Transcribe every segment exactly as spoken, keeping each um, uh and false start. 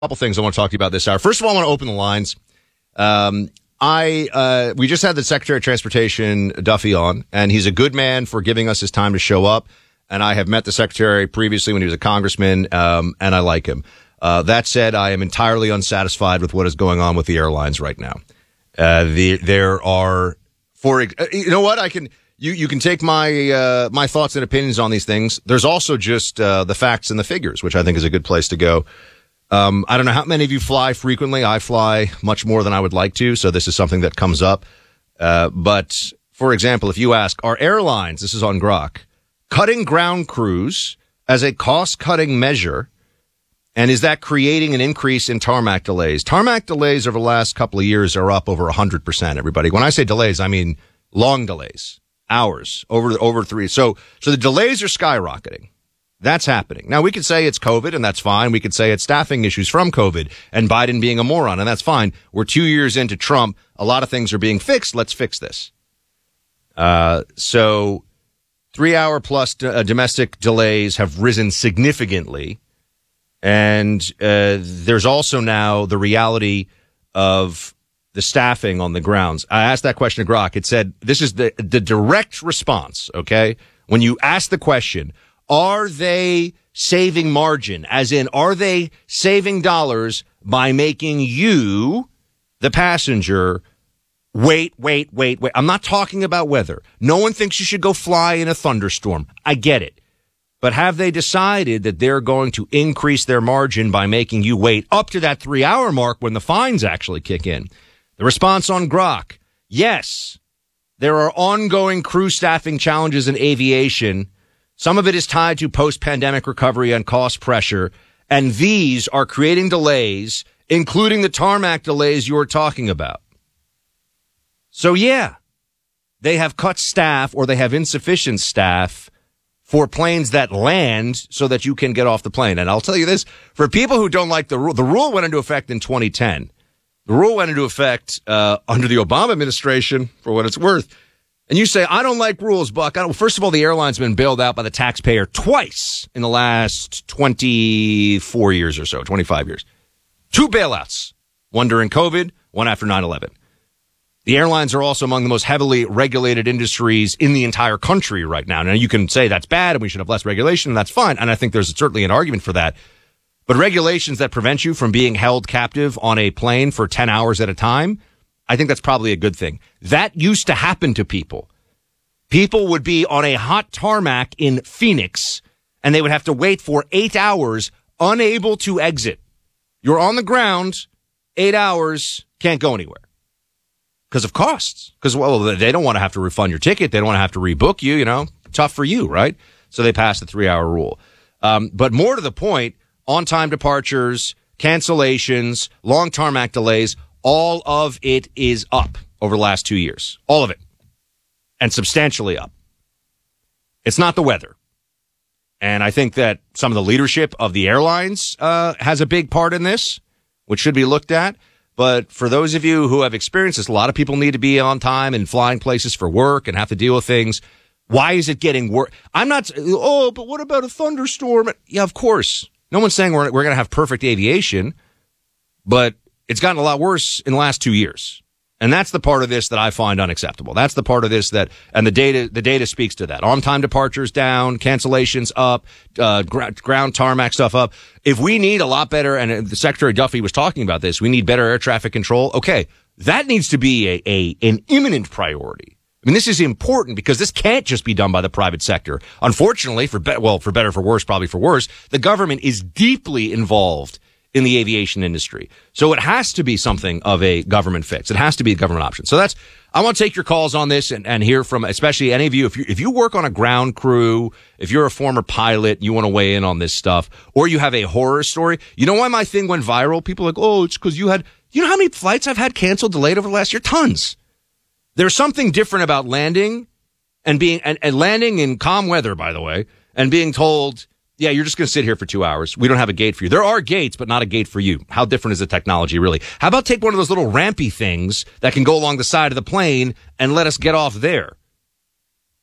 couple things I want to talk to you about this hour. First of all, I want to open the lines. Um, I uh, we just had the Secretary of Transportation, Duffy, on, and he's a good man for giving us his time to show up. And I have met the Secretary previously when he was a congressman, um, and I like him. Uh, that said, I am entirely unsatisfied with what is going on with the airlines right now. Uh, the, there are, for you know what, I can you you can take my uh, my thoughts and opinions on these things. There's also just uh, the facts and the figures, which I think is a good place to go. Um, I don't know how many of you fly frequently. I fly much more than I would like to, so this is something that comes up. Uh, but, for example, if you ask, are airlines, this is on Grok, cutting ground crews as a cost-cutting measure, and is that creating an increase in tarmac delays? Tarmac delays over the last couple of years are up over one hundred percent, everybody. When I say delays, I mean long delays, hours, over over three. So, so the delays are skyrocketing. That's happening. Now, we could say it's COVID, and that's fine. We could say it's staffing issues from COVID and Biden being a moron, and that's fine. We're two years into Trump. A lot of things are being fixed. Let's fix this. Uh, so three-hour plus d- uh, domestic delays have risen significantly, and uh, there's also now the reality of the staffing on the grounds. I asked that question to Grok. It said, this is the, the direct response, okay? When you ask the question, are they saving margin? As in, are they saving dollars by making you, the passenger, wait, wait, wait, wait? I'm not talking about weather. No one thinks you should go fly in a thunderstorm. I get it. But have they decided that they're going to increase their margin by making you wait up to that three-hour mark when the fines actually kick in? The response on Grok, yes, there are ongoing crew staffing challenges in aviation. Some of it is tied to post-pandemic recovery and cost pressure, and these are creating delays, including the tarmac delays you're talking about. So, yeah, they have cut staff or they have insufficient staff for planes that land so that you can get off the plane. And I'll tell you this, for people who don't like the rule, the rule went into effect in twenty ten. The rule went into effect uh, under the Obama administration, for what it's worth. And you say, I don't like rules, Buck. I don't. First of all, the airline's been bailed out by the taxpayer twice in the last twenty-four years or so, twenty-five years. Two bailouts, one during COVID, one after nine eleven. The airlines are also among the most heavily regulated industries in the entire country right now. Now, you can say that's bad and we should have less regulation, and that's fine. And I think there's certainly an argument for that. But regulations that prevent you from being held captive on a plane for ten hours at a time, I think that's probably a good thing. That used to happen to people. People would be on a hot tarmac in Phoenix, and they would have to wait for eight hours, unable to exit. You're on the ground, eight hours, can't go anywhere. Because of costs. Because, well, they don't want to have to refund your ticket. They don't want to have to rebook you, you know. Tough for you, right? So they passed the three-hour rule. Um, but more to the point, on-time departures, cancellations, long tarmac delays, all of it is up over the last two years. All of it. And substantially up. It's not the weather. And I think that some of the leadership of the airlines uh, has a big part in this, which should be looked at. But for those of you who have experienced this, a lot of people need to be on time and flying places for work and have to deal with things. Why is it getting worse? I'm not, oh, but what about a thunderstorm? Yeah, of course. No one's saying we're, we're going to have perfect aviation, but it's gotten a lot worse in the last two years. And that's the part of this that I find unacceptable. That's the part of this that, and the data, the data speaks to that. On-time departures down, cancellations up, uh, gr- ground tarmac stuff up. If we need a lot better, and the Secretary Duffy was talking about this, we need better air traffic control. Okay, that needs to be a, a an imminent priority. I mean, this is important because this can't just be done by the private sector. Unfortunately, for be- well, for better, for worse, probably for worse, the government is deeply involved in the aviation industry. So it has to be something of a government fix. It has to be a government option. So that's, I want to take your calls on this and, and hear from, especially any of you, if you, if you work on a ground crew, if you're a former pilot, you want to weigh in on this stuff, or you have a horror story. You know why my thing went viral? People are like, oh, it's because you had, you know how many flights I've had canceled, delayed over the last year? Tons. There's something different about landing and being, and, and landing in calm weather, by the way, and being told, yeah, you're just going to sit here for two hours. We don't have a gate for you. There are gates, but not a gate for you. How different is the technology, really? How about take one of those little rampy things that can go along the side of the plane and let us get off there?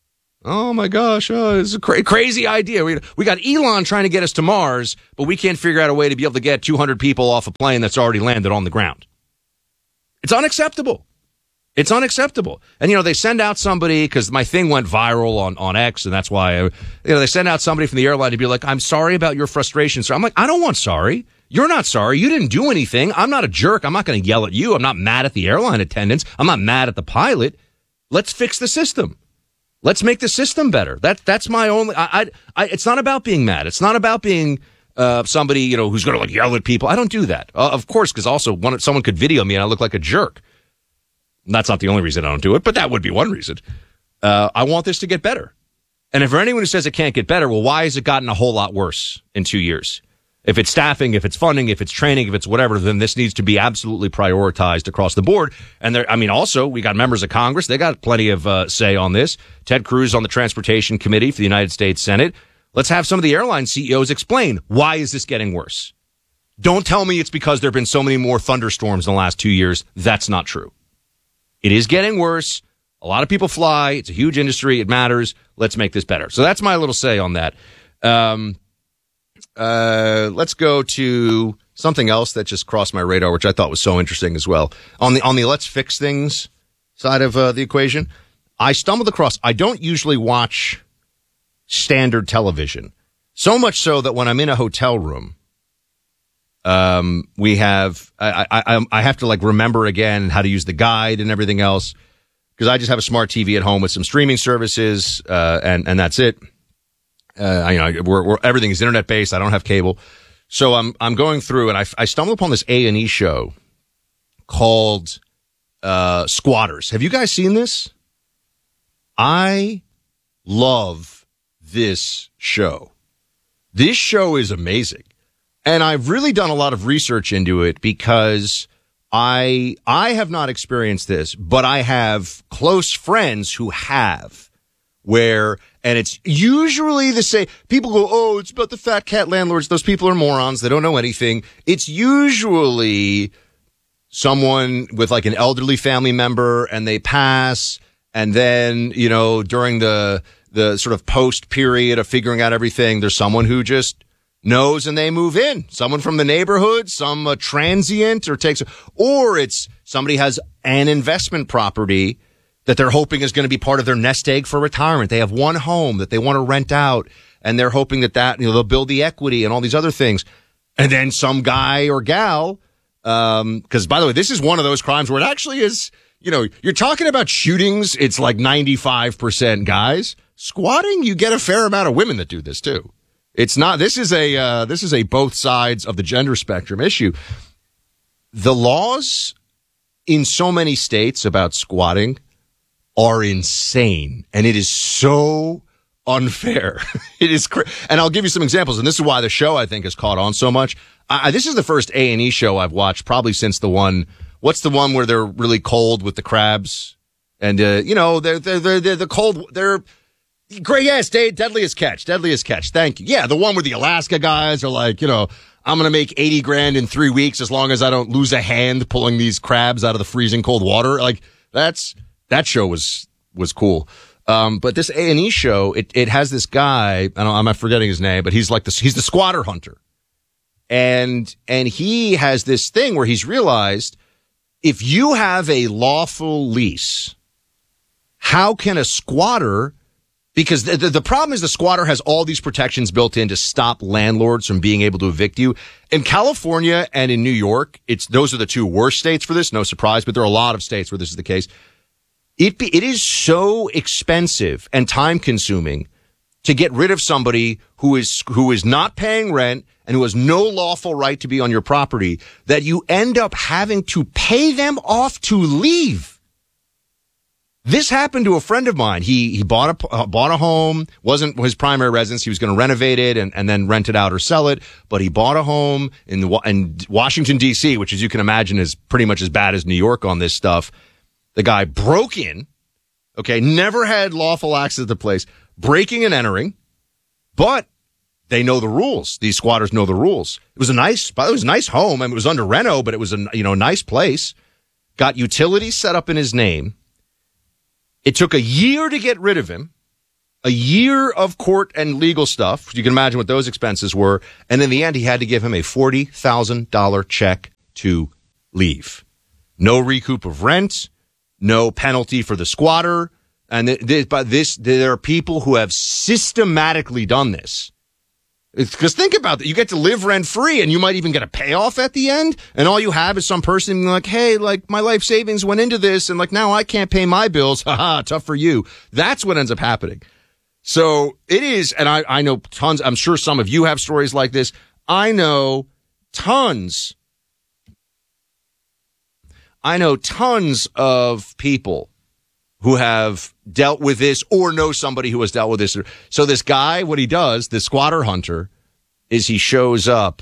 Oh, my gosh. Oh, it's a cra- crazy idea. We, we got Elon trying to get us to Mars, but we can't figure out a way to be able to get two hundred people off a plane that's already landed on the ground. It's unacceptable. It's unacceptable. And, you know, they send out somebody, because my thing went viral on, on X, and that's why, I, you know, they send out somebody from the airline to be like, I'm sorry about your frustration, sir. I'm like, I don't want sorry. You're not sorry. You didn't do anything. I'm not a jerk. I'm not going to yell at you. I'm not mad at the airline attendants. I'm not mad at the pilot. Let's fix the system. Let's make the system better. That That's my only, I, I, I it's not about being mad. It's not about being uh, somebody, you know, who's going to like yell at people. I don't do that. Uh, of course, because also one, someone could video me and I look like a jerk. That's not the only reason I don't do it, but that would be one reason. Uh, I want this to get better. And if for anyone who says it can't get better, well, why has it gotten a whole lot worse in two years? If it's staffing, if it's funding, if it's training, if it's whatever, then this needs to be absolutely prioritized across the board. And there, I mean, also, we got members of Congress. They got plenty of uh, say on this. Ted Cruz on the Transportation Committee for the United States Senate. Let's have some of the airline C E Os explain, why is this getting worse? Don't tell me it's because there have been so many more thunderstorms in the last two years. That's not true. It is getting worse. A lot of people fly. It's a huge industry. It matters. Let's make this better. So that's my little say on that. Um, uh, let's go to something else that just crossed my radar, which I thought was so interesting as well. On the on the let's fix things side of uh, the equation, I stumbled across, I don't usually watch standard television. So much so that when I'm in a hotel room, Um, we have, I, I, I have to like remember again how to use the guide and everything else, because I just have a smart T V at home with some streaming services, uh, and, and that's it. Uh, you know, we're, we're, everything is internet based. I don't have cable. So I'm, I'm going through and I, I stumbled upon this A and E show called, uh, Squatters. Have you guys seen this? I love this show. This show is amazing. And I've really done a lot of research into it because I I have not experienced this, but I have close friends who have, where, and it's usually the same. People go, oh, it's about the fat cat landlords. Those people are morons. They don't know anything. It's usually someone with like an elderly family member and they pass. And then, you know, during the the sort of post period of figuring out everything, there's someone who just knows and they move in. Someone from the neighborhood, some uh, transient or takes, or it's somebody has an investment property that they're hoping is going to be part of their nest egg for retirement. They have one home that they want to rent out and they're hoping that that, you know, they'll build the equity and all these other things. And then some guy or gal, um, cause by the way, this is one of those crimes where it actually is, you know, you're talking about shootings. It's like ninety-five percent guys. Squatting, you get a fair amount of women that do this too. It's not, this is a, uh, this is a both sides of the gender spectrum issue. The laws in so many states about squatting are insane. And it is so unfair. It is, cra- and I'll give you some examples. And this is why the show, I think, has caught on so much. I, this is the first A and E show I've watched probably since the one, what's the one where they're really cold with the crabs? And, uh, you know, they're, they're, they're, they're the cold, they're, Great, yes, Deadliest Catch, Deadliest Catch. Thank you. Yeah, the one where the Alaska guys are like, you know, I'm going to make eighty grand in three weeks as long as I don't lose a hand pulling these crabs out of the freezing cold water. Like, that's, that show was, was cool. Um, but this A and E show, it, it has this guy, I don't, I'm not forgetting his name, but he's like this, he's the squatter hunter. And, and he has this thing where he's realized if you have a lawful lease, how can a squatter, because the, the, the problem is the squatter has all these protections built in to stop landlords from being able to evict you. In California and in New York, it's, those are the two worst states for this, no surprise, but there are a lot of states where this is the case. It, be, it is so expensive and time consuming to get rid of somebody who is, who is not paying rent and who has no lawful right to be on your property that you end up having to pay them off to leave. This happened to a friend of mine. He he bought a uh, bought a home, wasn't his primary residence. He was going to renovate it and, and then rent it out or sell it. But he bought a home in the, in Washington D C, which, as you can imagine, is pretty much as bad as New York on this stuff. The guy broke in. Okay, never had lawful access to the place, breaking and entering, but they know the rules. These squatters know the rules. It was a nice, it was a nice home. I mean, it was under reno, but it was a you know nice place. Got utilities set up in his name. It took a year to get rid of him. a year of court and legal stuff. You can imagine what those expenses were. And in the end, he had to give him a forty thousand dollars check to leave. No recoup of rent, no penalty for the squatter. And th- th- but this, there are people who have systematically done this. Because think about that. You get to live rent free and you might even get a payoff at the end. And all you have is some person being like, hey, like my life savings went into this and like now I can't pay my bills. Haha, tough for you. That's what ends up happening. So it is. And I, I know tons. I'm sure some of you have stories like this. I know tons. I know tons of people who have dealt with this or know somebody who has dealt with this. So this guy, what he does, the squatter hunter, is he shows up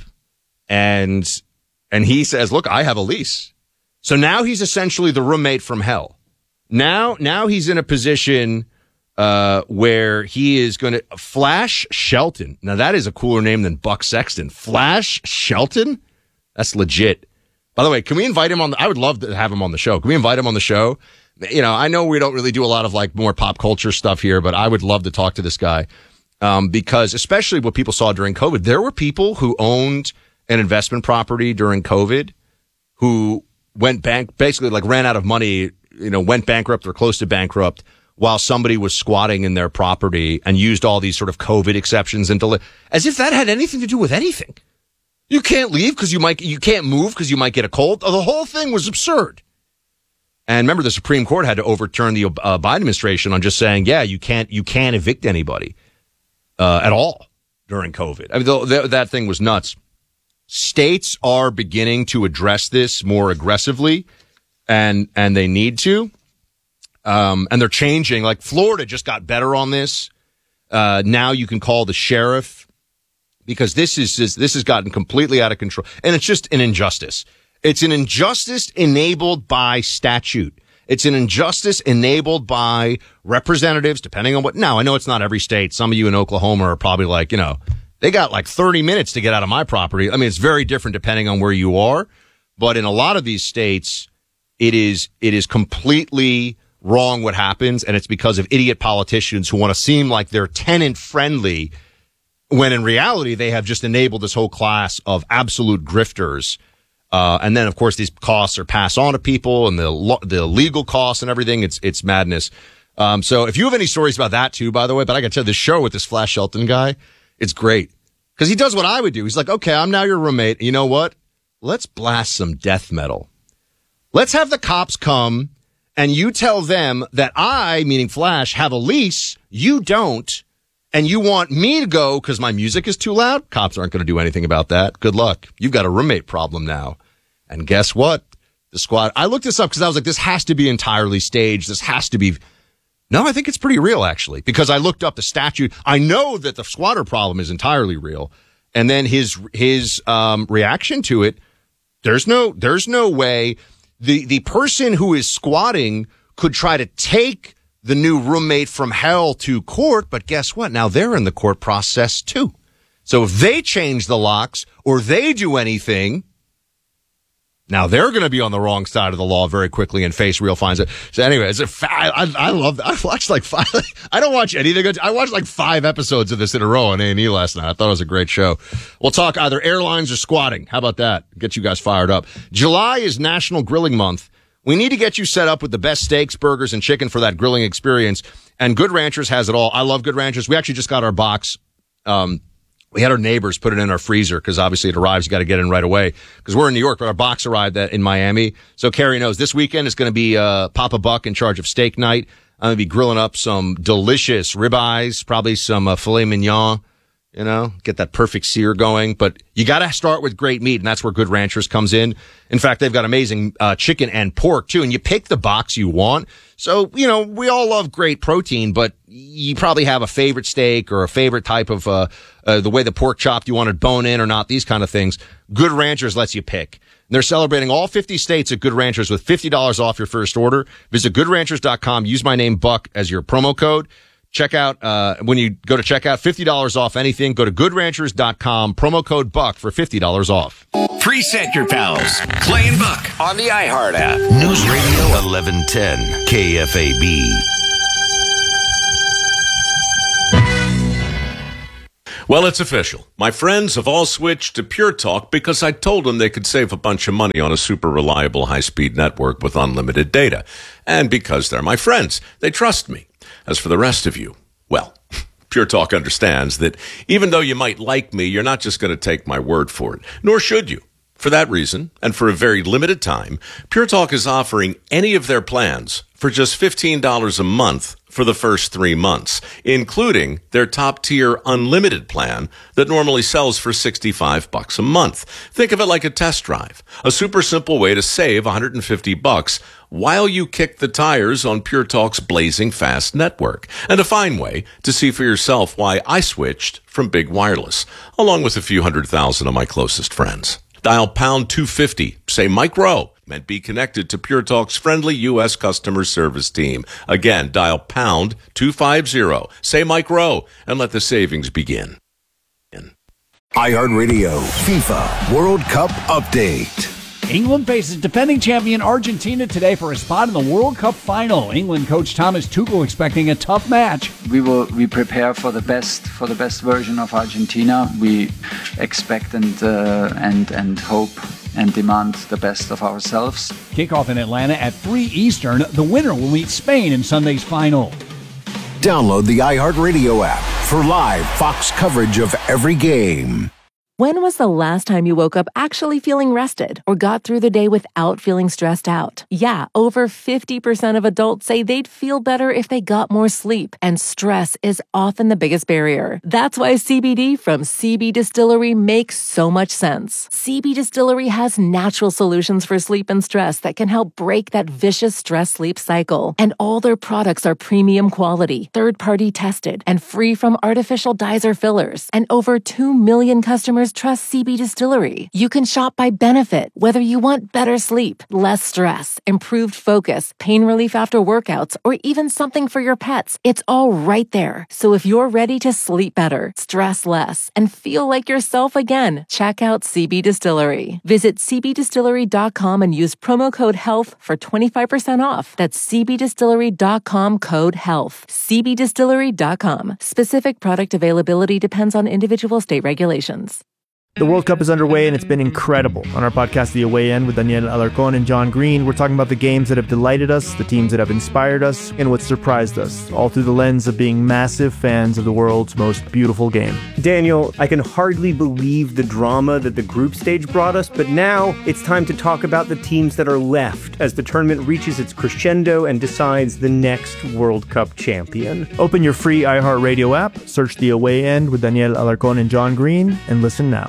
and and he says, look, I have a lease. So now he's essentially the roommate from hell. Now, now he's in a position uh, where he is going to Flash Shelton. Now that is a cooler name than Buck Sexton. Flash Shelton? That's legit. By the way, can we invite him on? The, I would love to have him on the show. Can we invite him on the show? You know, I know we don't really do a lot of like more pop culture stuff here, but I would love to talk to this guy um, because especially what people saw during COVID, there were people who owned an investment property during COVID who went bank, basically like ran out of money, you know, went bankrupt or close to bankrupt while somebody was squatting in their property and used all these sort of COVID exceptions and deli- as if that had anything to do with anything. You can't leave because you might, you can't move because you might get a cold. The whole thing was absurd. And remember, the Supreme Court had to overturn the uh, Biden administration on just saying, yeah, you can't you can't evict anybody uh, at all during COVID. I mean, the, the, that thing was nuts. States are beginning to address this more aggressively, and and they need to. Um, and they're changing. Like Florida just got better on this. Uh, now you can call the sheriff because this is just, this has gotten completely out of control, and it's just an injustice. It's an injustice enabled by statute. It's an injustice enabled by representatives, depending on what. Now, I know it's not every state. Some of you in Oklahoma are probably like, you know, they got like thirty minutes to get out of my property. I mean, it's very different depending on where you are. But in a lot of these states, it is it is completely wrong what happens. And it's because of idiot politicians who want to seem like they're tenant friendly when in reality, they have just enabled this whole class of absolute grifters. Uh, and then, of course, these costs are passed on to people and the lo- the legal costs and everything. It's it's madness. Um, so if you have any stories about that, too, by the way, but I got to tell you, this show with this Flash Shelton guy, it's great because he does what I would do. He's like, OK, I'm now your roommate. You know what? Let's blast some death metal. Let's have the cops come and you tell them that I, meaning Flash, have a lease. You don't. And you want me to go because my music is too loud? Cops aren't going to do anything about that. Good luck. You've got a roommate problem now. And guess what? The squad. I looked this up because I was like, this has to be entirely staged. This has to be. No, I think it's pretty real, actually, because I looked up the statute. I know that the squatter problem is entirely real. And then his his um, reaction to it, there's no there's no way the the person who is squatting could try to take the new roommate from hell to court, but guess what? Now they're in the court process too. So if they change the locks or they do anything, now they're going to be on the wrong side of the law very quickly and face real fines. So anyway, it's a fa- I, I love that. I watched like five. I don't watch anything. I watched like five episodes of this in a row on A and E last night. I thought it was a great show. We'll talk either airlines or squatting. How about that? Get you guys fired up. July is National Grilling Month. We need to get you set up with the best steaks, burgers, and chicken for that grilling experience. And Good Ranchers has it all. I love Good Ranchers. We actually just got our box. Um, we had our neighbors put it in our freezer because obviously it arrives. You got to get in right away because we're in New York, but our box arrived at, in Miami. So Carrie knows this weekend is going to be uh, Papa Buck in charge of steak night. I'm going to be grilling up some delicious ribeyes, probably some uh, filet mignon. You know, get that perfect sear going. But you got to start with great meat, and that's where Good Ranchers comes in. In fact, they've got amazing uh, chicken and pork, too, and you pick the box you want. So, you know, we all love great protein, but you probably have a favorite steak or a favorite type of uh, uh the way the pork chopped, you want it bone in or not, these kind of things. Good Ranchers lets you pick. And they're celebrating all fifty states at Good Ranchers with fifty dollars off your first order. Visit good ranchers dot com. Use my name, Buck, as your promo code. Check out, uh, when you go to checkout, fifty dollars off anything. Go to good ranchers dot com, promo code Buck for fifty dollars off. Preset your pals. Playing Buck on the iHeart app. News Radio eleven ten, K F A B. Well, it's official. My friends have all switched to Pure Talk because I told them they could save a bunch of money on a super reliable high-speed network with unlimited data. And because they're my friends, they trust me. As for the rest of you, well, Pure Talk understands that even though you might like me, you're not just going to take my word for it, nor should you. For that reason, and for a very limited time, Pure Talk is offering any of their plans for just fifteen dollars a month for the first three months, including their top-tier unlimited plan that normally sells for sixty-five bucks a month. Think of it like a test drive, a super simple way to save one hundred fifty bucks while you kick the tires on Pure Talk's blazing fast network, and a fine way to see for yourself why I switched from big wireless, along with a few hundred thousand of my closest friends. Dial pound two fifty, say Mike Rowe, and be connected to Pure Talk's friendly U S customer service team. Again, dial pound two fifty, say Mike Rowe, and let the savings begin. iHeartRadio FIFA World Cup Update. England faces defending champion Argentina today for a spot in the World Cup final. England coach Thomas Tuchel expecting a tough match. We will we prepare for the best for the best version of Argentina. We expect and uh, and and hope and demand the best of ourselves. Kickoff in Atlanta at three Eastern. The winner will meet Spain in Sunday's final. Download the iHeartRadio app for live Fox coverage of every game. When was the last time you woke up actually feeling rested or got through the day without feeling stressed out? Yeah, over fifty percent of adults say they'd feel better if they got more sleep, and stress is often the biggest barrier. That's why C B D from C B Distillery makes so much sense. C B Distillery has natural solutions for sleep and stress that can help break that vicious stress-sleep cycle. And all their products are premium quality, third-party tested, and free from artificial dyes or fillers. And over two million customers trust C B Distillery. You can shop by benefit, whether you want better sleep, less stress, improved focus, pain relief after workouts, or even something for your pets. It's all right there. So if you're ready to sleep better, stress less, and feel like yourself again, check out C B Distillery. Visit c b distillery dot com and use promo code HEALTH for twenty-five percent off. That's c b distillery dot com code HEALTH. c b distillery dot com. Specific product availability depends on individual state regulations. The World Cup is underway, and it's been incredible. On our podcast, The Away End, with Daniel Alarcón and John Green, we're talking about the games that have delighted us, the teams that have inspired us, and what surprised us, all through the lens of being massive fans of the world's most beautiful game. Daniel, I can hardly believe the drama that the group stage brought us, but now it's time to talk about the teams that are left as the tournament reaches its crescendo and decides the next World Cup champion. Open your free iHeartRadio app, search The Away End with Daniel Alarcón and John Green, and listen now.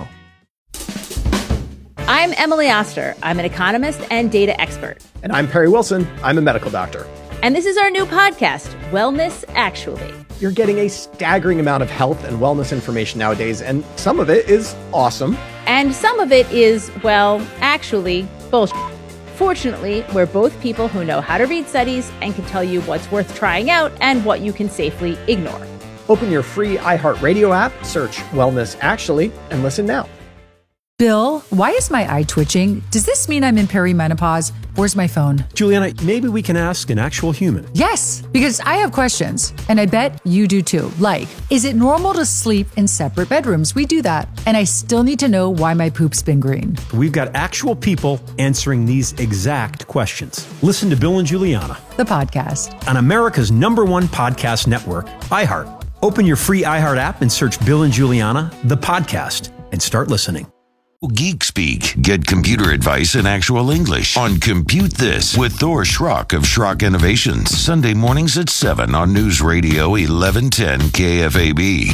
I'm Emily Oster. I'm an economist and data expert. And I'm Perry Wilson. I'm a medical doctor. And this is our new podcast, Wellness Actually. You're getting a staggering amount of health and wellness information nowadays, and some of it is awesome. And some of it is, well, actually, bullshit. Fortunately, we're both people who know how to read studies and can tell you what's worth trying out and what you can safely ignore. Open your free iHeartRadio app, search Wellness Actually, and listen now. Bill, why is my eye twitching? Does this mean I'm in perimenopause? Where's my phone? Juliana, maybe we can ask an actual human. Yes, because I have questions, and I bet you do too. Like, is it normal to sleep in separate bedrooms? We do that. And I still need to know why my poop's been green. We've got actual people answering these exact questions. Listen to Bill and Juliana, the podcast, on America's number one podcast network, iHeart. Open your free iHeart app and search Bill and Juliana, the podcast, and start listening. Geek Speak. Get computer advice in actual English on Compute This with Thor Schrock of Schrock Innovations. Sunday mornings at seven on News Radio eleven ten K F A B.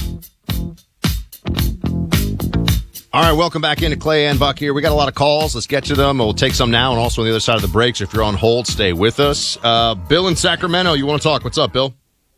All right, welcome back into Clay and Buck here. We got a lot of calls. Let's get to them. We'll take some now and also on the other side of the breaks. If you're on hold, stay with us. Uh, Bill in Sacramento, you want to talk? What's up, Bill?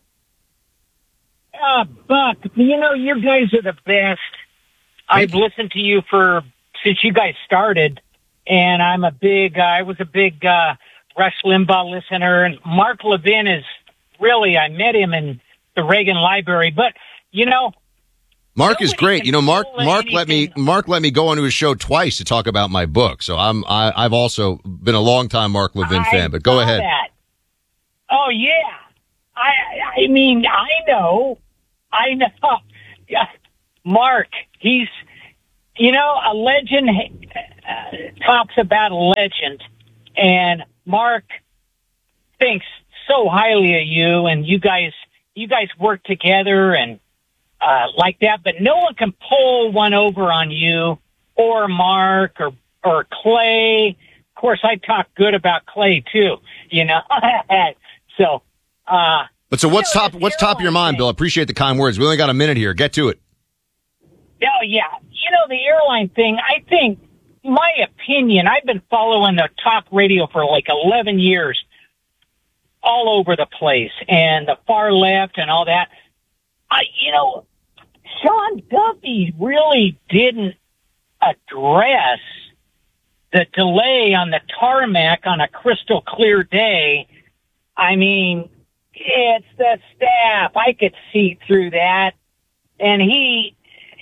Uh, Buck, you know, you guys are the best. I've listened to you for since you guys started, and I'm a big, uh, I was a big uh, Rush Limbaugh listener, and Mark Levin is really, I met him in the Reagan Library, but, you know. Mark is great. You know, Mark, Mark let me, Mark let me go onto his show twice to talk about my book. So I'm, I, I've also been a long time Mark Levin I fan, but go ahead. That. Oh, yeah. I, I mean, I know, I know. Yeah. Mark, he's, you know, a legend uh, talks about a legend, and Mark thinks so highly of you, and you guys, you guys work together and uh, like that, but no one can pull one over on you or Mark or or Clay. Of course, I talk good about Clay too, you know. so, uh, but so what's top? What's top of your mind, Bill? Appreciate the kind words. We only got a minute here. Get to it. Oh yeah, you know the airline thing. I think, my opinion, I've been following the talk radio for like eleven years, all over the place, and the far left and all that. I, you know, Sean Duffy really didn't address the delay on the tarmac on a crystal clear day. I mean, it's the staff. I could see through that. And he,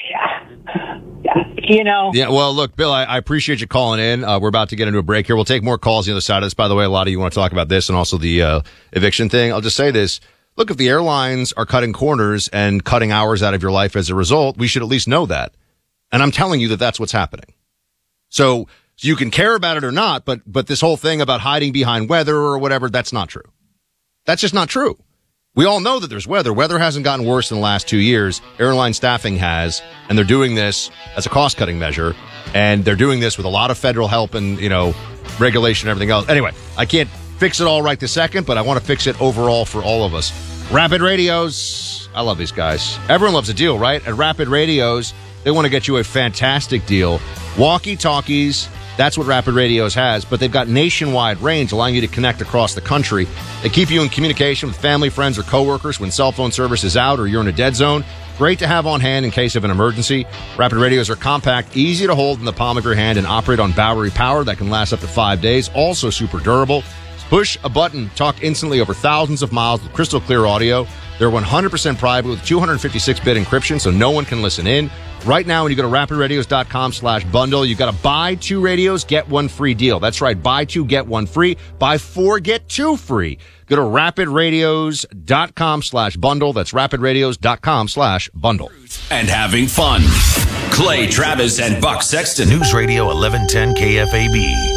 you know. Yeah, well, look, Bill, I, I appreciate you calling in. Uh, we're about to get into a break here. We'll take more calls on the other side of this. By the way, a lot of you want to talk about this and also the uh, eviction thing. I'll just say this. Look, if the airlines are cutting corners and cutting hours out of your life as a result, we should at least know that. And I'm telling you that that's what's happening. So, so you can care about it or not, but but this whole thing about hiding behind weather or whatever, that's not true. That's just not true. We all know that there's weather. Weather hasn't gotten worse in the last two years. Airline staffing has, and they're doing this as a cost-cutting measure, and they're doing this with a lot of federal help and, you know, regulation and everything else. Anyway, I can't fix it all right this second, but I want to fix it overall for all of us. Rapid Radios. I love these guys. Everyone loves a deal, right? At Rapid Radios, they want to get you a fantastic deal. Walkie-talkies, that's what Rapid Radios has, but they've got nationwide range, allowing you to connect across the country. They keep you in communication with family, friends, or coworkers when cell phone service is out or you're in a dead zone. Great to have on hand in case of an emergency. Rapid Radios are compact, easy to hold in the palm of your hand, and operate on battery power that can last up to five days. Also super durable. Push a button, talk instantly over thousands of miles with crystal clear audio. They're one hundred percent private with two fifty-six bit encryption, so no one can listen in. Right now, when you go to rapid radios dot com slash bundle, you got to buy two radios, get one free deal. That's right. Buy two, get one free. Buy four, get two free. Go to rapid radios dot com slash bundle. That's rapid radios dot com slash bundle. And having fun. Clay Travis and Buck Sexton. News Radio eleven ten K F A B.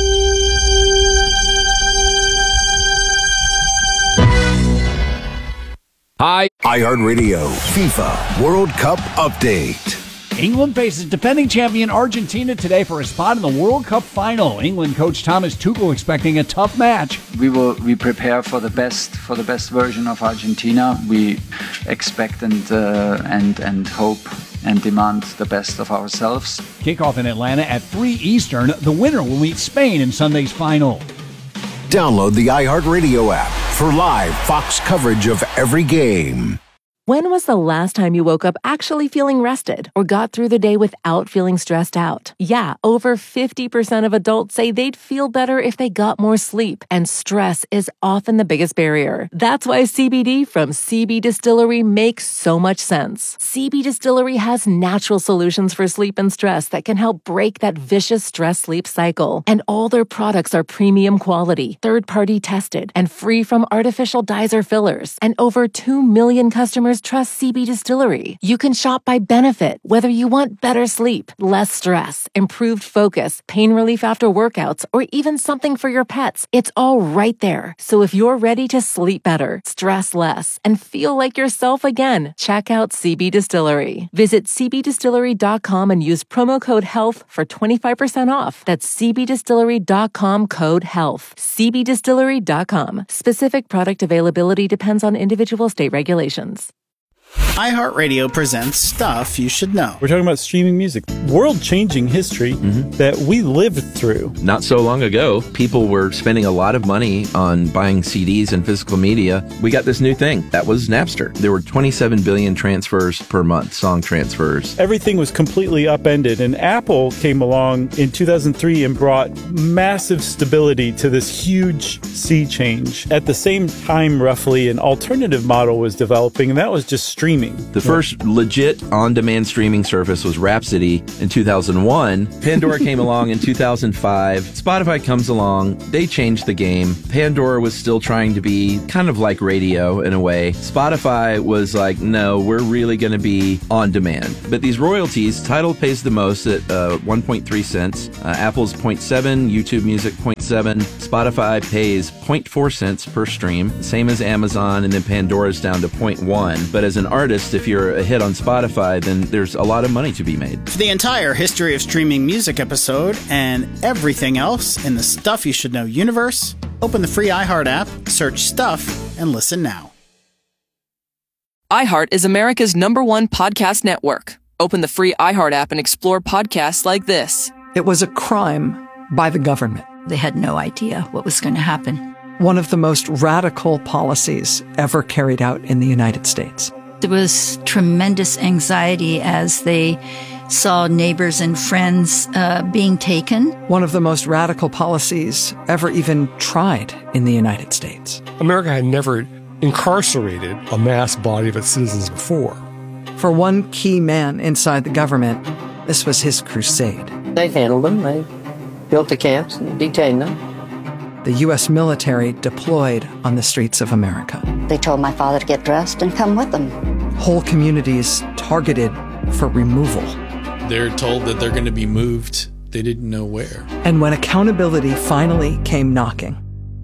Hi. iHeartRadio FIFA World Cup Update. England faces defending champion Argentina today for a spot in the World Cup final. England coach Thomas Tuchel expecting a tough match. We will we prepare for the best for the best version of Argentina. We expect and uh, and and hope and demand the best of ourselves. Kickoff in Atlanta at three Eastern. The winner will meet Spain in Sunday's final. Download the iHeartRadio app for live Fox coverage of every game. When was the last time you woke up actually feeling rested or got through the day without feeling stressed out? Yeah, over fifty percent of adults say they'd feel better if they got more sleep, and stress is often the biggest barrier. That's why C B D from C B Distillery makes so much sense. C B Distillery has natural solutions for sleep and stress that can help break that vicious stress-sleep cycle. And all their products are premium quality, third-party tested, and free from artificial dyes or fillers. And over two million customers trust C B Distillery. You can shop by benefit, whether you want better sleep, less stress, improved focus, pain relief after workouts, or even something for your pets. It's all right there. So if you're ready to sleep better, stress less, and feel like yourself again, check out C B Distillery. Visit c b distillery dot com and use promo code HEALTH for twenty-five percent off. That's c b distillery dot com code HEALTH. c b distillery dot com. Specific product availability depends on individual state regulations. iHeartRadio presents Stuff You Should Know. We're talking about streaming music, world-changing history mm-hmm. that we lived through. Not so long ago, people were spending a lot of money on buying C Ds and physical media. We got this new thing. That was Napster. There were twenty-seven billion transfers per month, song transfers. Everything was completely upended, and Apple came along in two thousand three and brought massive stability to this huge sea change. At the same time, roughly, an alternative model was developing, and that was just streaming. streaming. The first legit on-demand streaming service was Rhapsody in two thousand one. Pandora came along in two thousand five. Spotify comes along. They changed the game. Pandora was still trying to be kind of like radio in a way. Spotify was like, no, we're really going to be on demand. But these royalties, Tidal pays the most at uh, one point three cents. Uh, Apple's zero point seven, YouTube Music zero point seven. Spotify pays zero point four cents per stream, same as Amazon, and then Pandora's down to zero point one. But as an artist, if you're a hit on Spotify, then there's a lot of money to be made. For the entire History of Streaming Music episode and everything else in the Stuff You Should Know universe, open the free iHeart app, search Stuff, and listen now. iHeart is America's number one podcast network. Open the free iHeart app and explore podcasts like this. It was a crime by the government. They had no idea what was going to happen. One of the most radical policies ever carried out in the United States. There was tremendous anxiety as they saw neighbors and friends uh, being taken. One of the most radical policies ever even tried in the United States. America had never incarcerated a mass body of its citizens before. For one key man inside the government, this was his crusade. They handled them. They built the camps and detained them. The U S military deployed on the streets of America. They told my father to get dressed and come with them. Whole communities targeted for removal. They're told that they're going to be moved. They didn't know where. And when accountability finally came knocking,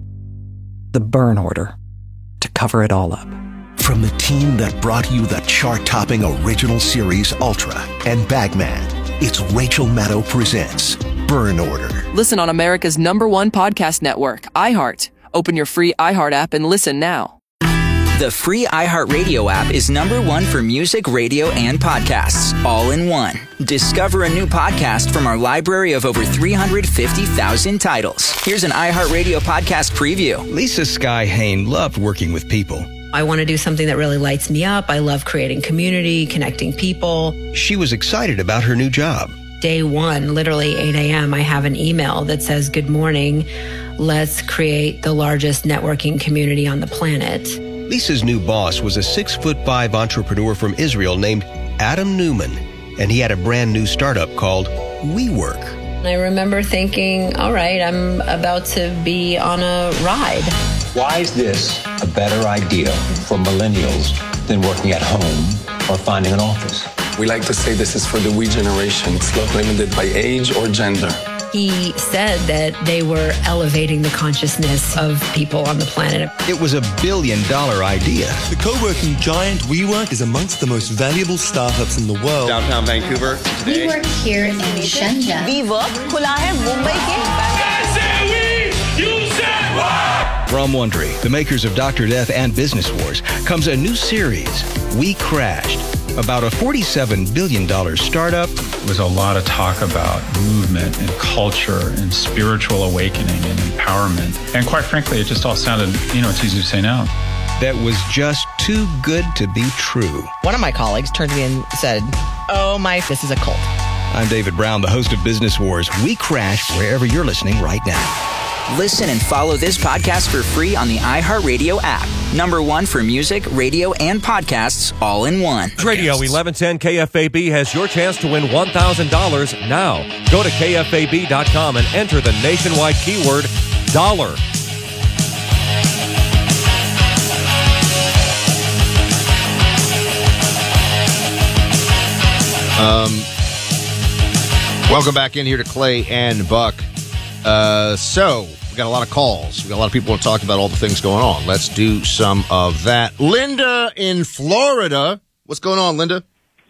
the burn order to cover it all up. From the team that brought you the chart-topping original series Ultra and Bagman, it's Rachel Maddow presents Burn Order. Listen on America's number one podcast network, iHeart. Open your free iHeart app and listen now. The free iHeartRadio app is number one for music, radio, and podcasts, all in one. Discover a new podcast from our library of over three hundred fifty thousand titles. Here's an iHeartRadio podcast preview. Lisa Sky Hain loved working with people. I want to do something that really lights me up. I love creating community, connecting people. She was excited about her new job. Day one, literally eight a.m., I have an email that says, "Good morning. Let's create the largest networking community on the planet." Lisa's new boss was a six foot five entrepreneur from Israel named Adam Newman, and he had a brand new startup called WeWork. I remember thinking, all right, I'm about to be on a ride. Why is this a better idea for millennials than working at home or finding an office? We like to say this is for the we generation. It's not limited by age or gender. He said that they were elevating the consciousness of people on the planet. It was a billion dollar idea. The co-working giant WeWork is amongst the most valuable startups in the world. Downtown Vancouver. We work here in Shenzhen. WeWork खुला है मुंबई के From Wondery, the makers of Doctor Death and Business Wars, comes a new series, We Crashed, about a forty-seven billion dollars startup. There was a lot of talk about movement and culture and spiritual awakening and empowerment. And quite frankly, it just all sounded, you know, it's easy to say now. That was just too good to be true. One of my colleagues turned to me and said, "Oh my, this is a cult." I'm David Brown, the host of Business Wars. We Crash wherever you're listening right now. Listen and follow this podcast for free on the iHeartRadio app. Number one for music, radio, and podcasts, all in one. Radio eleven ten K F A B has your chance to win one thousand dollars now. Go to K F A B dot com and enter the nationwide keyword dollar. Um, welcome back in here to Clay and Buck. Uh, so, we got a lot of calls. We got a lot of people want to talk about all the things going on. Let's do some of that. Linda in Florida. What's going on, Linda?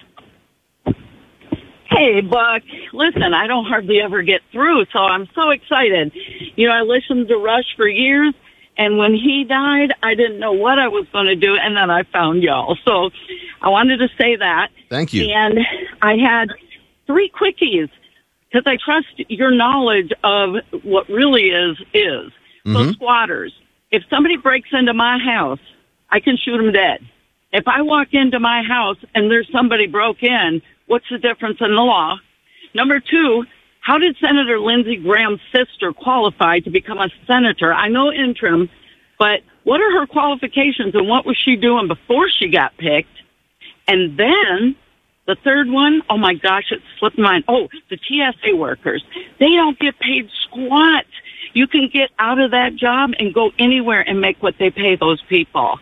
Hey, Buck. Listen, I don't hardly ever get through, so I'm so excited. You know, I listened to Rush for years, and when he died, I didn't know what I was going to do, and then I found y'all. So I wanted to say that. Thank you. And I had three quickies, because I trust your knowledge of what really is, is. Mm-hmm. So squatters, if somebody breaks into my house, I can shoot them dead. If I walk into my house and there's somebody broke in, what's the difference in the law? Number two, how did Senator Lindsey Graham's sister qualify to become a senator? I know interim, but what are her qualifications and what was she doing before she got picked? And then the third one, oh my gosh, it slipped my mind. Oh, the T S A workers. They don't get paid squat. You can get out of that job and go anywhere and make what they pay those people.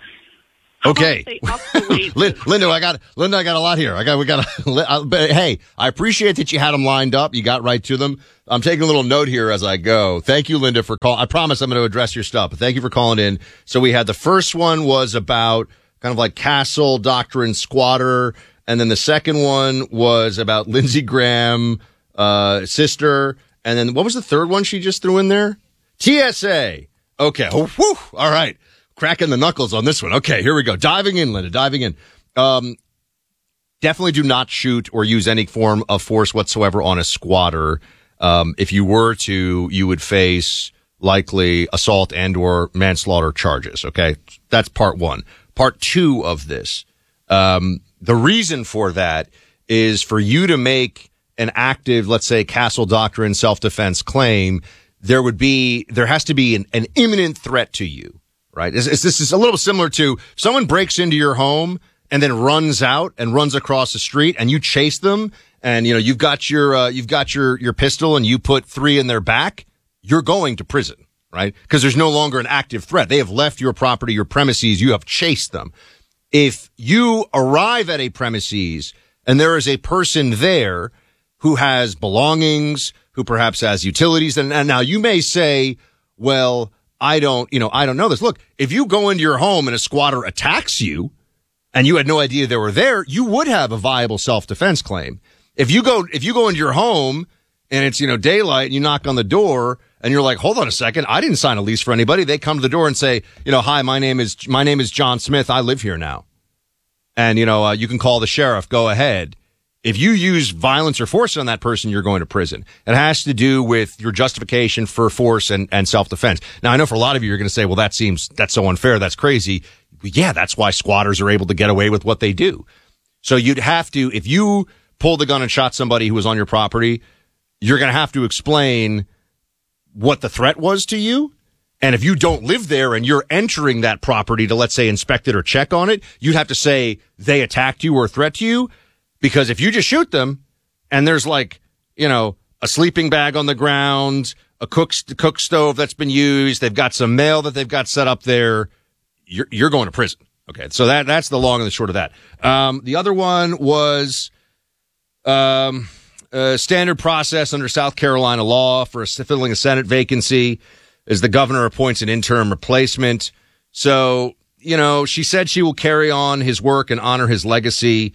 Okay, Linda, I got Linda. I got a lot here. I got we got. A, but hey, I appreciate that you had them lined up. You got right to them. I'm taking a little note here as I go. Thank you, Linda, for calling. I promise I'm going to address your stuff. But thank you for calling in. So we had the first one was about kind of like Castle Doctrine Squatter, and then the second one was about Lindsey Graham, uh, sister, and then what was the third one she just threw in there? T S A. Okay. Oh, whew. All right. Cracking the knuckles on this one. Okay, here we go. Diving in, Linda, diving in. Um, definitely do not shoot or use any form of force whatsoever on a squatter. Um, if you were to, you would face likely assault and or manslaughter charges. Okay, that's part one. Part two of this, um, the reason for that is for you to make an active, let's say, Castle Doctrine self-defense claim, there would be, there has to be an, an imminent threat to you. Right. This, this is a little similar to someone breaks into your home and then runs out and runs across the street and you chase them and, you know, you've got your, uh, you've got your, your pistol and you put three in their back. You're going to prison, right? Because there's no longer an active threat. They have left your property, your premises. You have chased them. If you arrive at a premises and there is a person there who has belongings, who perhaps has utilities, and, and now you may say, well, I don't, you know, I don't know this. Look, if you go into your home and a squatter attacks you and you had no idea they were there, you would have a viable self-defense claim. If you go, if you go into your home and it's, you know, daylight and you knock on the door and you're like, hold on a second, I didn't sign a lease for anybody. They come to the door and say, you know, hi, my name is, my name is John Smith. I live here now. And, you know, uh, you can call the sheriff. Go ahead. If you use violence or force on that person, you're going to prison. It has to do with your justification for force and, and self-defense. Now, I know for a lot of you, you're going to say, well, that seems, that's so unfair. That's crazy. Yeah, that's why squatters are able to get away with what they do. So you'd have to, if you pulled the gun and shot somebody who was on your property, you're going to have to explain what the threat was to you. And if you don't live there and you're entering that property to, let's say, inspect it or check on it, you'd have to say they attacked you or threat to you. Because if you just shoot them and there's like, you know, a sleeping bag on the ground, a cook, cook stove that's been used, they've got some mail that they've got set up there, you're, you're going to prison. Okay. So that, that's the long and the short of that. Um, the other one was, um, a standard process under South Carolina law for filling a Senate vacancy is the governor appoints an interim replacement. So, you know, she said she will carry on his work and honor his legacy.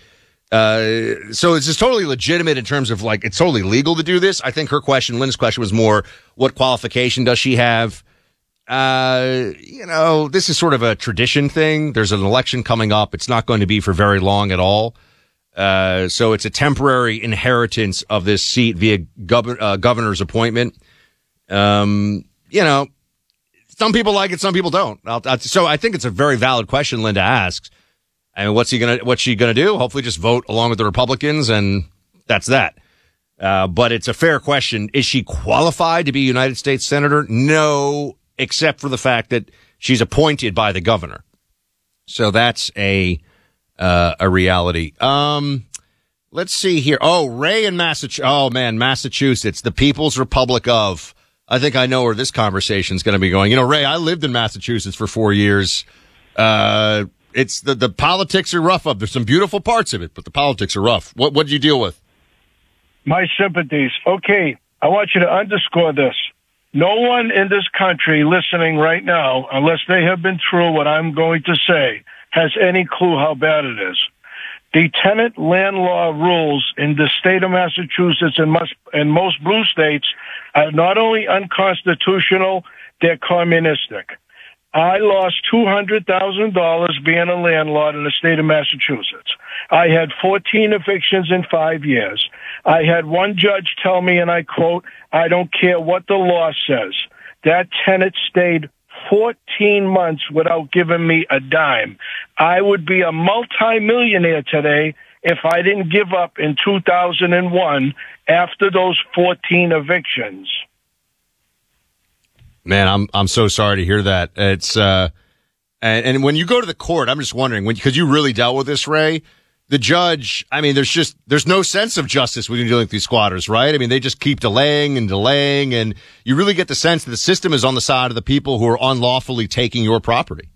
Uh, so it's just totally legitimate in terms of like, it's totally legal to do this. I think her question, Lynn's question was more, what qualification does she have? Uh, you know, this is sort of a tradition thing. There's an election coming up. It's not going to be for very long at all. Uh, so it's a temporary inheritance of this seat via gov- uh, governor's appointment. Um, you know, some people like it, some people don't. I'll, I'll, so I think it's a very valid question Linda asks. And what's he gonna, what's she gonna do? Hopefully just vote along with the Republicans and that's that. Uh, but it's a fair question. Is she qualified to be a United States Senator? No, except for the fact that she's appointed by the governor. So that's a, uh, a reality. Um, let's see here. Oh, Ray in Massachusetts. Oh man, Massachusetts, the People's Republic of. I think I know where this conversation is going to be going. You know, Ray, I lived in Massachusetts for four years. Uh, It's the, the politics are rough up. There's some beautiful parts of it, but the politics are rough. What, what did you deal with? My sympathies. Okay. I want you to underscore this. No one in this country listening right now, unless they have been through what I'm going to say, has any clue how bad it is. The tenant land law rules in the state of Massachusetts and most, and most blue states are not only unconstitutional, they're communistic. I lost two hundred thousand dollars being a landlord in the state of Massachusetts. I had fourteen evictions in five years. I had one judge tell me, and I quote, I don't care what the law says. That tenant stayed fourteen months without giving me a dime. I would be a multimillionaire today if I didn't give up in two thousand one after those fourteen evictions. Man, I'm I'm so sorry to hear that. It's uh, and, and when you go to the court, I'm just wondering when because you really dealt with this, Ray. the judge, I mean, there's just, there's no sense of justice when you're dealing with these squatters, right? I mean, they just keep delaying and delaying, and you really get the sense that the system is on the side of the people who are unlawfully taking your property.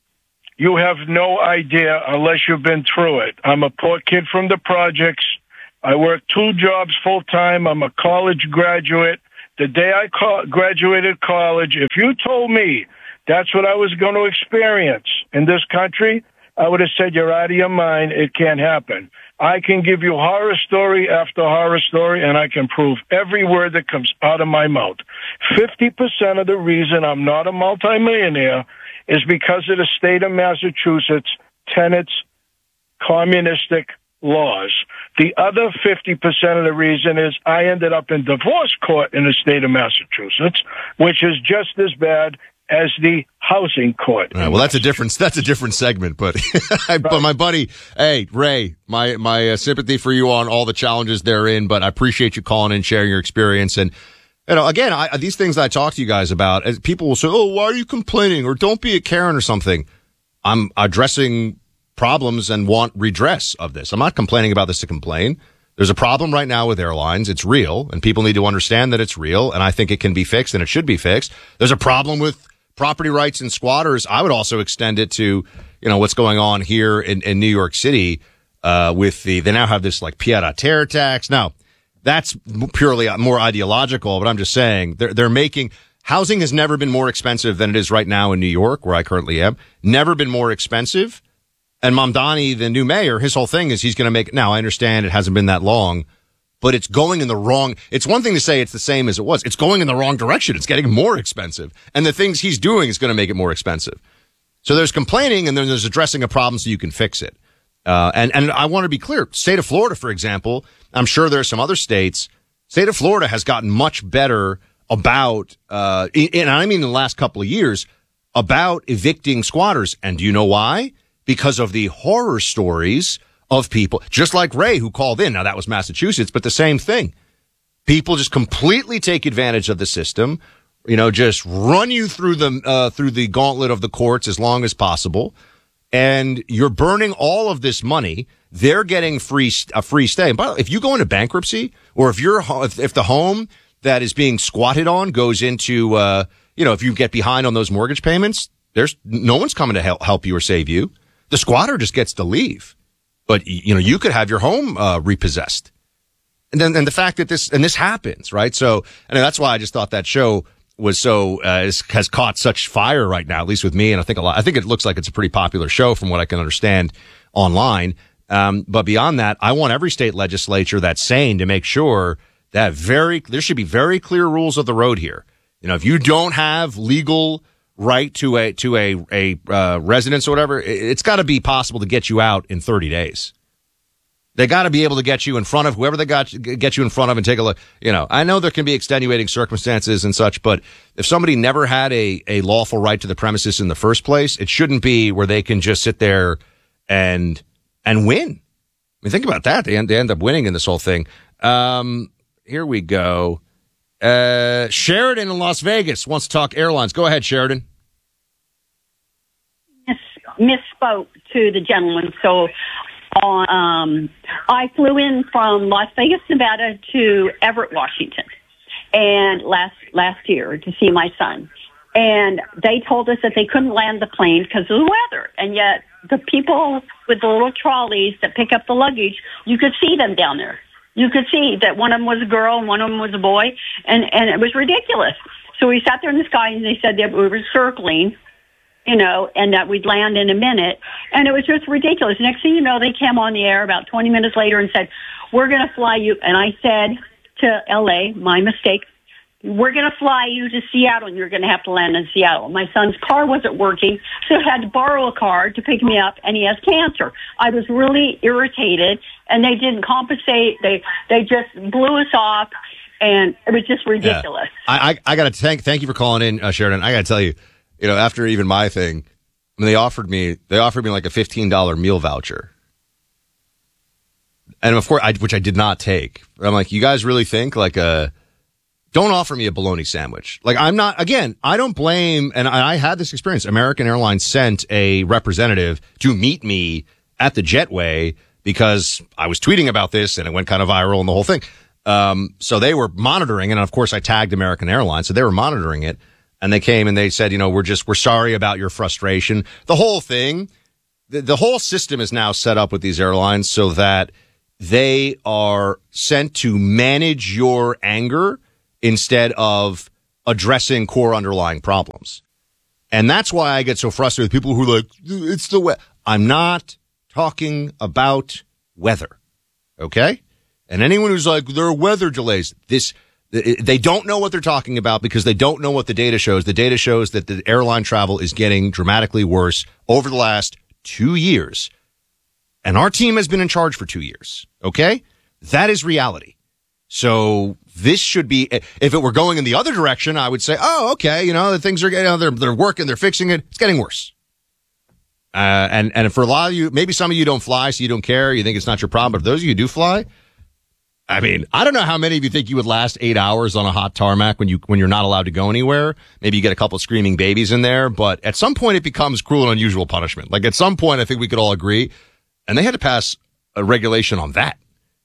You have no idea unless you've been through it. I'm a poor kid from the projects. I work two jobs full time. I'm a college graduate. The day I co- graduated college, if you told me that's what I was going to experience in this country, I would have said, you're out of your mind. It can't happen. I can give you horror story after horror story, and I can prove every word that comes out of my mouth. fifty percent of the reason I'm not a multimillionaire is because of the state of Massachusetts tenants' communistic laws. The other fifty percent of the reason is I ended up in divorce court in the state of Massachusetts, which is just as bad as the housing court. Right, well, that's a different that's a different segment, but right. But my buddy, hey Ray, my my uh, sympathy for you on all the challenges therein. But I appreciate you calling in, sharing your experience, and you know, again, I, these things I talk to you guys about, as people will say, "Oh, why are you complaining?" or "Don't be a Karen" or something. I'm addressing problems and want redress of this. I'm not complaining about this to complain. There's a problem right now with airlines. It's real, and people need to understand that it's real, and I think it can be fixed, and it should be fixed. There's a problem with property rights and squatters. I would also extend it to, you know, what's going on here in, in New York City uh, with the, they now have this like pied-à-terre tax. Now, that's purely more ideological, but I'm just saying they're, they're making, housing has never been more expensive than it is right now in New York, where I currently am. Never been more expensive. And Mamdani, the new mayor, his whole thing is he's going to make, now I understand it hasn't been that long, but it's going in the wrong, it's one thing to say it's the same as it was. It's going in the wrong direction. It's getting more expensive. And the things he's doing is going to make it more expensive. So there's complaining, and then there's addressing a problem so you can fix it. Uh, and, and I want to be clear. State of Florida, for example, I'm sure there are some other states. State of Florida has gotten much better about, uh, and I mean in the last couple of years, about evicting squatters. And do you know why? Because of the horror stories of people, just like Ray, who called in. Now, that was Massachusetts, but the same thing. People just completely take advantage of the system, you know, just run you through the, uh, through the gauntlet of the courts as long as possible. And you're burning all of this money. They're getting free, a free stay. And by the way, if you go into bankruptcy, or if you're, if, if the home that is being squatted on goes into, uh, you know, if you get behind on those mortgage payments, there's no one's coming to help, help you or save you. The squatter just gets to leave. But, you know, you could have your home uh, repossessed. And then and the fact that this, and this happens, right? So, and that's why I just thought that show was so, uh, is, has caught such fire right now, at least with me. And I think a lot, I think it looks like it's a pretty popular show from what I can understand online. Um, but beyond that, I want every state legislature that's sane to make sure that very, there should be very clear rules of the road here. You know, if you don't have legal right to a to a a uh, residence or whatever, it's got to be possible to get you out in thirty days. They got to be able to get you in front of whoever they got get you in front of and take a look. You know, I know there can be extenuating circumstances and such, but if somebody never had a a lawful right to the premises in the first place, it shouldn't be where they can just sit there and and win. I mean, think about that. They end, they end up winning in this whole thing. Um, here we go. Uh, Sheridan in Las Vegas wants to talk airlines. Go ahead, Sheridan. Miss, misspoke to the gentleman. So uh, um, I flew in from Las Vegas, Nevada to Everett, Washington, and last last year to see my son. And they told us that they couldn't land the plane because of the weather. And yet the people with the little trolleys that pick up the luggage, you could see them down there. You could see that one of them was a girl and one of them was a boy, and, and it was ridiculous. So we sat there in the sky, and they said that we were circling, you know, and that we'd land in a minute. And it was just ridiculous. Next thing you know, they came on the air about twenty minutes later and said, we're going to fly you. And I said to L A, my mistake, we're going to fly you to Seattle, and you're going to have to land in Seattle. My son's car wasn't working, so I had to borrow a car to pick me up, and he has cancer. I was really irritated, and they didn't compensate. They they just blew us off, and it was just ridiculous. Yeah. I, I, I got to thank thank you for calling in, uh, Sheridan. I got to tell you, you know, after even my thing, I mean, they offered me they offered me like a fifteen dollars meal voucher. And of course, I, which I did not take. But I'm like, you guys really think like a... Don't offer me a bologna sandwich. Like, I'm not, again, I don't blame, and I, I had this experience. American Airlines sent a representative to meet me at the jetway because I was tweeting about this and it went kind of viral and the whole thing. Um, so they were monitoring, and of course I tagged American Airlines, so they were monitoring it, and they came and they said, you know, we're just, we're sorry about your frustration. The whole thing, the, the whole system is now set up with these airlines so that they are sent to manage your anger instead of addressing core underlying problems. And that's why I get so frustrated with people who are like, it's the weather. I'm not talking about weather. Okay? And anyone who's like, there are weather delays, this, they don't know what they're talking about because they don't know what the data shows. The data shows that the airline travel is getting dramatically worse over the last two years. And our team has been in charge for two years. Okay? That is reality. So this should be, if it were going in the other direction, I would say, oh, okay, you know, the things are getting, you know, they're, they're working, they're fixing it. It's getting worse. Uh, and, and for a lot of you, maybe some of you don't fly, so you don't care. You think it's not your problem. But for those of you who do fly, I mean, I don't know how many of you think you would last eight hours on a hot tarmac when you, when you're not allowed to go anywhere. Maybe you get a couple of screaming babies in there, but at some point it becomes cruel and unusual punishment. Like at some point, I think we could all agree. And they had to pass a regulation on that.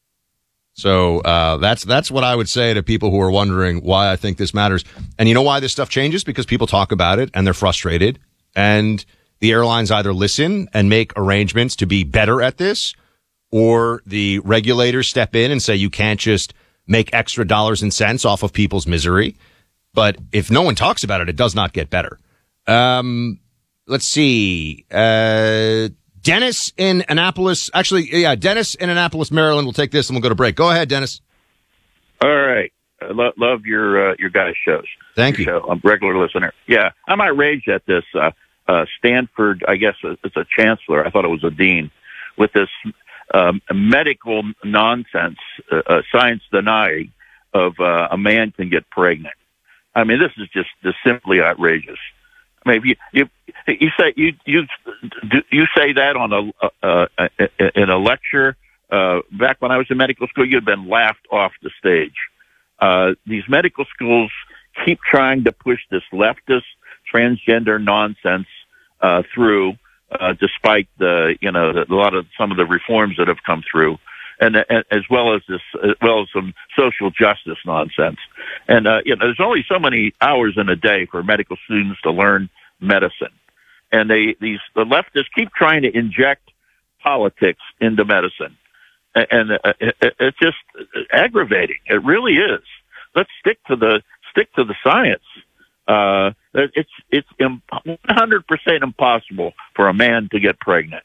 So, uh, that's, that's what I would say to people who are wondering why I think this matters. And you know why this stuff changes? Because people talk about it and they're frustrated, and the airlines either listen and make arrangements to be better at this, or the regulators step in and say you can't just make extra dollars and cents off of people's misery. But if no one talks about it, it does not get better. Um, let's see. Uh, Dennis in Annapolis. Actually, yeah, Dennis in Annapolis, Maryland. We'll take this and we'll go to break. Go ahead, Dennis. All right. I lo- love your uh, your guys' shows. Thank your you. Show. I'm a regular listener. Yeah, I'm outraged at this. Uh, uh, Stanford, I guess it's a chancellor. I thought it was a dean, with this um, medical nonsense, uh, uh, science denying of uh, a man can get pregnant. I mean, this is just, just simply outrageous. I mean, if you you you say you you you say that on a uh, uh, in a lecture uh, back when I was in medical school, you'd been laughed off the stage. Uh, these medical schools keep trying to push this leftist transgender nonsense uh, through, uh, despite the you know the, a lot of some of the reforms that have come through. And, and as well as this, as well as some social justice nonsense. And, uh, you know, there's only so many hours in a day for medical students to learn medicine. And they, these, the leftists keep trying to inject politics into medicine. And, and uh, it, it's just aggravating. It really is. Let's stick to the, stick to the science. Uh, it's, it's one hundred percent impossible for a man to get pregnant.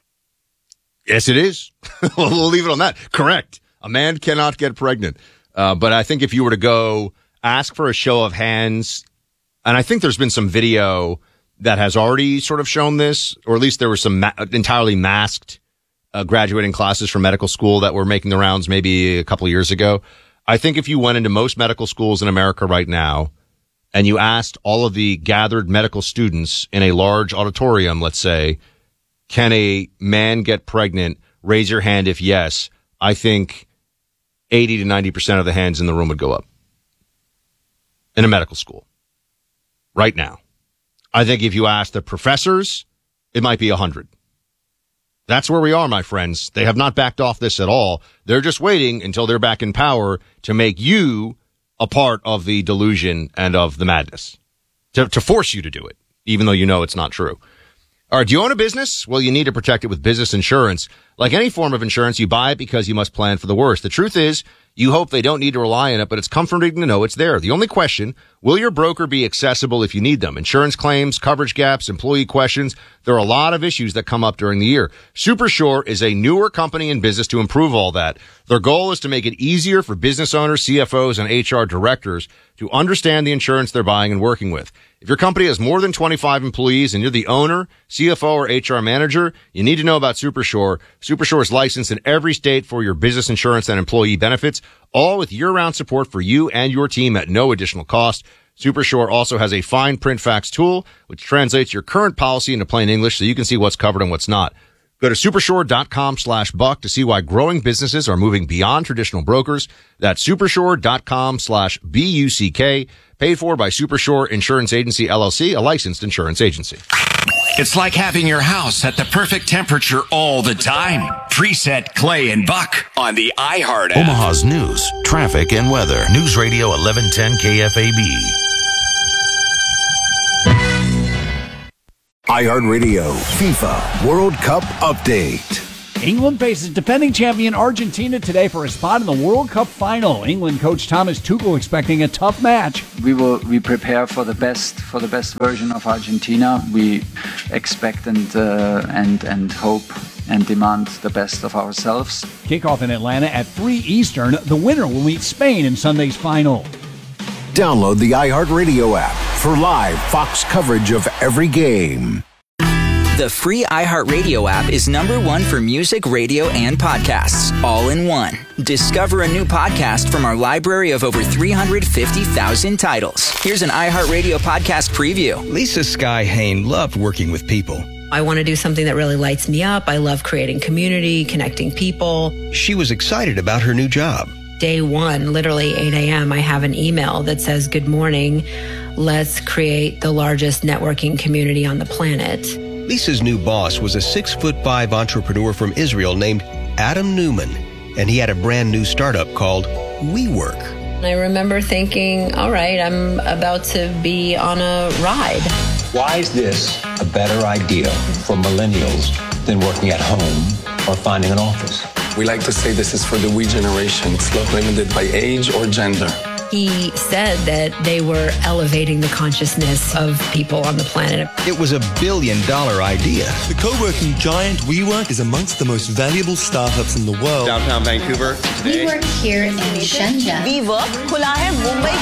Yes, it is. We'll leave it on that. Correct. A man cannot get pregnant. Uh, but I think if you were to go ask for a show of hands, and I think there's been some video that has already sort of shown this, or at least there were some ma- entirely masked uh, graduating classes from medical school that were making the rounds maybe a couple of years ago. I think if you went into most medical schools in America right now and you asked all of the gathered medical students in a large auditorium, let's say, can a man get pregnant? Raise your hand if yes. I think eighty to ninety percent of the hands in the room would go up in a medical school right now. I think if you ask the professors, it might be one hundred. That's where we are, my friends. They have not backed off this at all. They're just waiting until they're back in power to make you a part of the delusion and of the madness, to, to force you to do it, even though you know it's not true. All right, do you own a business? Well, you need to protect it with business insurance. Like any form of insurance, you buy it because you must plan for the worst. The truth is, you hope they don't need to rely on it, but it's comforting to know it's there. The only question, will your broker be accessible if you need them? Insurance claims, coverage gaps, employee questions. There are a lot of issues that come up during the year. Supersure is a newer company in business to improve all that. Their goal is to make it easier for business owners, C F Os, and H R directors to understand the insurance they're buying and working with. If your company has more than twenty-five employees and you're the owner, C F O, or H R manager, you need to know about Supersure. Supersure is licensed in every state for your business insurance and employee benefits, all with year-round support for you and your team at no additional cost. Supersure also has a fine print fax tool, which translates your current policy into plain English so you can see what's covered and what's not. Go to supersure.com slash buck to see why growing businesses are moving beyond traditional brokers. That's supersure.com slash B-U-C-K. Paid for by Supersure Insurance Agency, L L C, a licensed insurance agency. It's like having your house at the perfect temperature all the time. Preset Clay and Buck on the iHeart app. Omaha's news, traffic, and weather. News Radio eleven ten K F A B. iHeartRadio FIFA World Cup update. England faces defending champion Argentina today for a spot in the World Cup final. England coach Thomas Tuchel expecting a tough match. We will we prepare for the best for the best version of Argentina. We expect and uh, and and hope and demand the best of ourselves. Kickoff in Atlanta at three Eastern. The winner will meet Spain in Sunday's final. Download the iHeartRadio app for live Fox coverage of every game. The free iHeartRadio app is number one for music, radio, and podcasts, all in one. Discover a new podcast from our library of over three hundred fifty thousand titles. Here's an iHeartRadio podcast preview. Lisa Sky Hain loved working with people. I want to do something that really lights me up. I love creating community, connecting people. She was excited about her new job. Day one, literally eight a.m., I have an email that says, "Good morning. Let's create the largest networking community on the planet." Lisa's new boss was a six foot five entrepreneur from Israel named Adam Newman, and he had a brand new startup called WeWork. I remember thinking, all right, I'm about to be on a ride. Why is this a better idea for millennials than working at home or finding an office? We like to say this is for the we generation. It's not limited by age or gender. He said that they were elevating the consciousness of people on the planet. It was a billion dollar idea. The co-working giant WeWork is amongst the most valuable startups in the world. Downtown Vancouver today. We work here in Shenzhen. WeWork खुला है मुंबई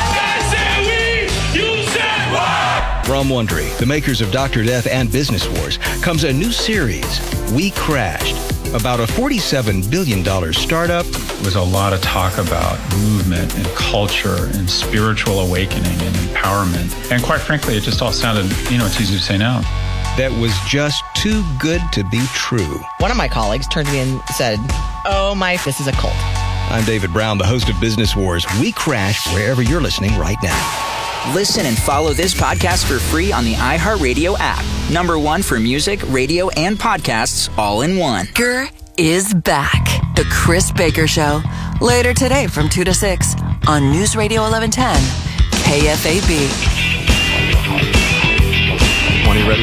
के From Wondery, the makers of Doctor Death and Business Wars, comes a new series, We Crashed, about a forty-seven billion dollars startup. There was a lot of talk about movement and culture and spiritual awakening and empowerment. And quite frankly, it just all sounded, you know, it's easy to say now. That was just too good to be true. One of my colleagues turned to me and said, "Oh my, this is a cult." I'm David Brown, the host of Business Wars. We Crashed wherever you're listening right now. Listen and follow this podcast for free on the iHeartRadio app. Number one for music, radio, and podcasts, all in one. Baker is back. The Chris Baker Show. Later today from two to six on News Radio eleven ten, K F A B. twenty ready?